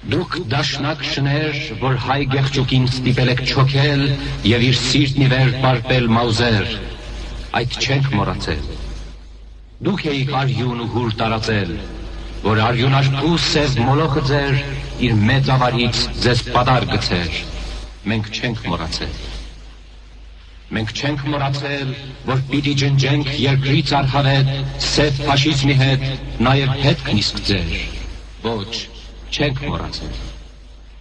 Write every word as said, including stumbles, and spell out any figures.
Դուք դաշնակ շներ, որ հայ գեղջուկին ստիպել եք չոքել եւ իր սիրտն ի վեր պարպել Մաուզեր, այդ չենք մոռացել։ Դուք էիք արյուն ու հուր տարածել, որ արյունարբու սև մոլոխը ձեր իր մեծ ավարից ձեզ պատար գցեր, մենք չենք մոռացել։ Մենք չենք մոռացել, որ պիտի ջնջենք երկրից արհավետ սև ֆաշիզմի հետ նաև հետքն իսկ ձեր, ոչ չենք մոռացել։